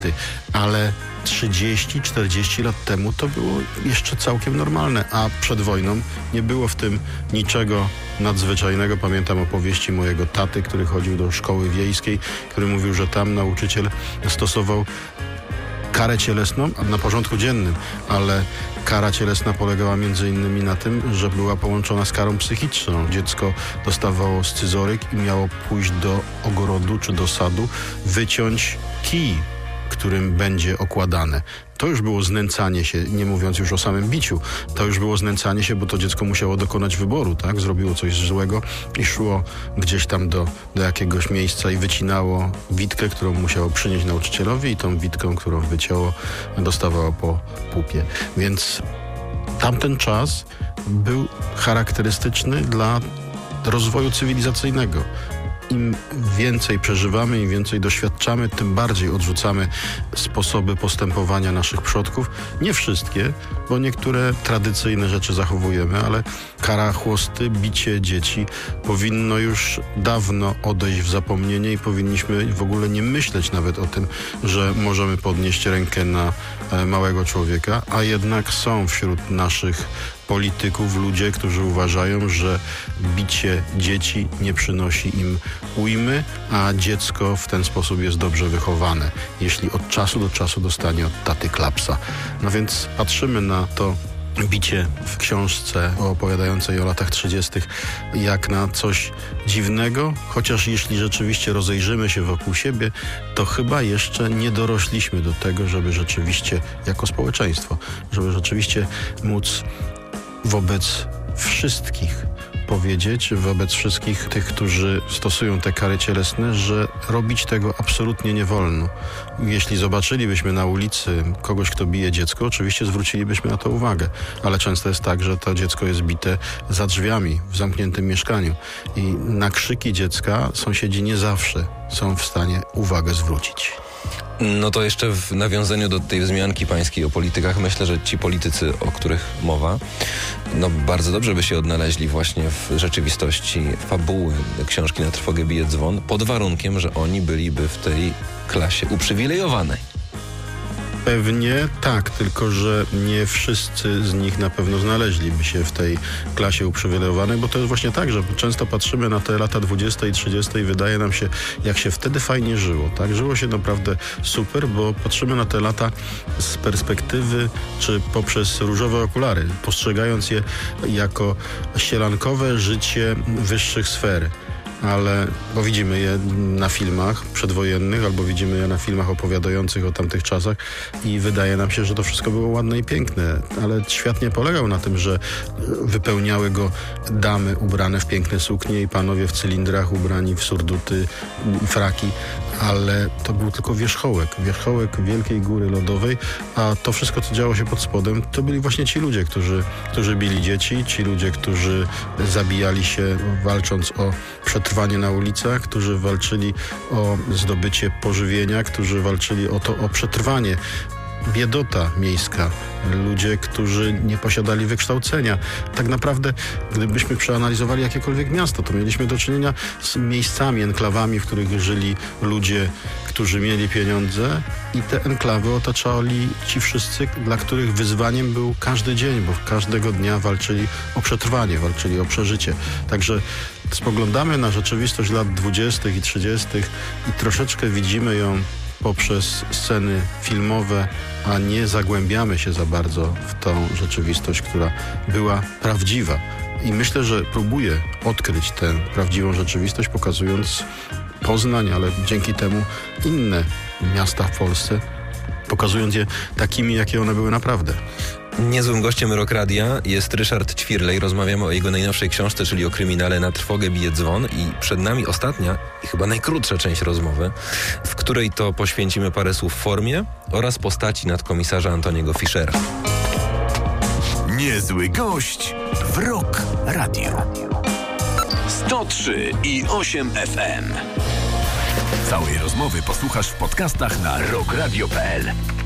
ale 30-40 lat temu to było jeszcze całkiem normalne, a przed wojną nie było w tym niczego nadzwyczajnego. Pamiętam opowieści mojego taty, który chodził do szkoły wiejskiej, który mówił, że tam nauczyciel stosował karę cielesną na porządku dziennym, ale kara cielesna polegała między innymi na tym, że była połączona z karą psychiczną. Dziecko dostawało scyzoryk i miało pójść do ogrodu czy do sadu, wyciąć kij, którym będzie okładane. To już było znęcanie się, nie mówiąc już o samym biciu. To już było znęcanie się, bo to dziecko musiało dokonać wyboru, tak? Zrobiło coś złego i szło gdzieś tam do jakiegoś miejsca i wycinało witkę, którą musiało przynieść nauczycielowi i tą witką, którą wycięło, dostawało po pupie. Więc tamten czas był charakterystyczny dla rozwoju cywilizacyjnego. Im więcej przeżywamy, im więcej doświadczamy, tym bardziej odrzucamy sposoby postępowania naszych przodków. Nie wszystkie, bo niektóre tradycyjne rzeczy zachowujemy, ale kara chłosty, bicie dzieci powinno już dawno odejść w zapomnienie i powinniśmy w ogóle nie myśleć nawet o tym, że możemy podnieść rękę na małego człowieka, a jednak są wśród naszych polityków ludzie, którzy uważają, że bicie dzieci nie przynosi im ujmy, a dziecko w ten sposób jest dobrze wychowane, jeśli od czasu do czasu dostanie od taty klapsa. No więc patrzymy na to bicie w książce opowiadającej o latach 30. jak na coś dziwnego, chociaż jeśli rzeczywiście rozejrzymy się wokół siebie, to chyba jeszcze nie dorośliśmy do tego, żeby rzeczywiście, jako społeczeństwo, żeby rzeczywiście móc wobec wszystkich powiedzieć, wobec wszystkich tych, którzy stosują te kary cielesne, że robić tego absolutnie nie wolno. Jeśli zobaczylibyśmy na ulicy kogoś, kto bije dziecko, oczywiście zwrócilibyśmy na to uwagę, ale często jest tak, że to dziecko jest bite za drzwiami, w zamkniętym mieszkaniu i na krzyki dziecka sąsiedzi nie zawsze są w stanie uwagę zwrócić. No to jeszcze w nawiązaniu do tej wzmianki pańskiej o politykach, myślę, że ci politycy, o których mowa, no bardzo dobrze by się odnaleźli właśnie w rzeczywistości fabuły książki Na trwogę bije dzwon, pod warunkiem, że oni byliby w tej klasie uprzywilejowanej. Pewnie tak, tylko że nie wszyscy z nich na pewno znaleźliby się w tej klasie uprzywilejowanej, bo to jest właśnie tak, że często patrzymy na te lata 20 i 30 i wydaje nam się, jak się wtedy fajnie żyło. Tak, żyło się naprawdę super, bo patrzymy na te lata z perspektywy czy poprzez różowe okulary, postrzegając je jako sielankowe życie wyższych sfer. Ale, bo widzimy je na filmach przedwojennych, albo widzimy je na filmach opowiadających o tamtych czasach i wydaje nam się, że to wszystko było ładne i piękne, ale świat nie polegał na tym, że wypełniały go damy ubrane w piękne suknie i panowie w cylindrach ubrani w surduty i fraki, ale to był tylko wierzchołek wielkiej góry lodowej, a to wszystko, co działo się pod spodem, to byli właśnie ci ludzie, którzy bili dzieci, ci ludzie, którzy zabijali się walcząc o przetrwanie na ulicach, którzy walczyli o zdobycie pożywienia, którzy walczyli o przetrwanie. Biedota miejska, ludzie, którzy nie posiadali wykształcenia. Tak naprawdę, gdybyśmy przeanalizowali jakiekolwiek miasto, to mieliśmy do czynienia z miejscami, enklawami, w których żyli ludzie, którzy mieli pieniądze i te enklawy otaczali ci wszyscy, dla których wyzwaniem był każdy dzień, bo każdego dnia walczyli o przetrwanie, walczyli o przeżycie. Także spoglądamy na rzeczywistość lat 20. i 30. i troszeczkę widzimy ją poprzez sceny filmowe, a nie zagłębiamy się za bardzo w tą rzeczywistość, która była prawdziwa. I myślę, że próbuję odkryć tę prawdziwą rzeczywistość, pokazując Poznań, ale dzięki temu inne miasta w Polsce, pokazując je takimi, jakie one były naprawdę. Niezłym gościem Rock Radia jest Ryszard Ćwirlej. Rozmawiamy o jego najnowszej książce, czyli o kryminale Na trwogę bije dzwon i przed nami ostatnia i chyba najkrótsza część rozmowy, w której to poświęcimy parę słów formie oraz postaci nadkomisarza Antoniego Fischera. Niezły gość w Rock Radio. 103,8 FM. Całej rozmowy posłuchasz w podcastach na rockradio.pl.